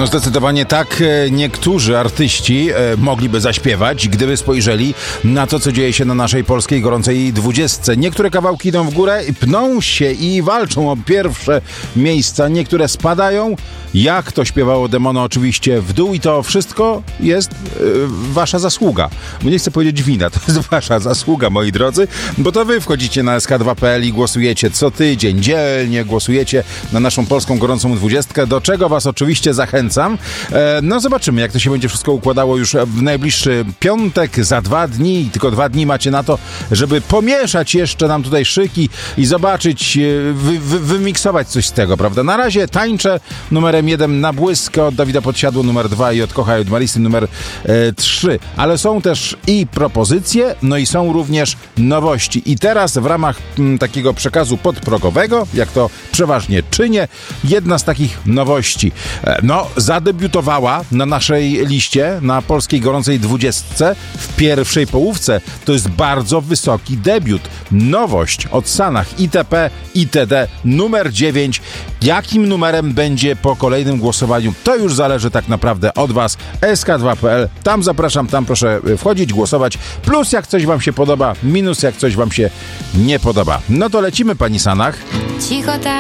No zdecydowanie tak niektórzy artyści mogliby zaśpiewać, gdyby spojrzeli na to, co dzieje się na naszej polskiej gorącej 20. Niektóre kawałki idą w górę, pną się i walczą o pierwsze miejsca. Niektóre spadają, jak to śpiewało Demona, oczywiście w dół, i to wszystko jest wasza zasługa. Bo nie chcę powiedzieć wina, to jest wasza zasługa, moi drodzy, bo to wy wchodzicie na sk2.pl i głosujecie co tydzień, dzielnie głosujecie na naszą polską gorącą 20, do czego was oczywiście zachęcam. No zobaczymy, jak to się będzie wszystko układało już w najbliższy piątek, za 2 dni. Tylko 2 dni macie na to, żeby pomieszać jeszcze nam tutaj szyki i zobaczyć, wymiksować coś z tego, prawda? Na razie tańczę numerem 1 Na błysk od Dawida Podsiadło, numer 2 i od Kocha i od Marisy numer 3. Ale są też i propozycje, no i są również nowości. I teraz w ramach takiego przekazu podprogowego, jak to przeważnie czynię, jedna z takich nowości. No, zadebiutowała na naszej liście, na polskiej gorącej 20 w pierwszej połówce. To jest bardzo wysoki debiut. Nowość od Sanach itp. itd. Numer 9. Jakim numerem będzie po kolejnym głosowaniu? To już zależy tak naprawdę od was. sk2.pl. Tam zapraszam, tam proszę wchodzić, głosować. Plus jak coś wam się podoba, minus jak coś wam się nie podoba. No to lecimy, pani Sanach. Cicho tak.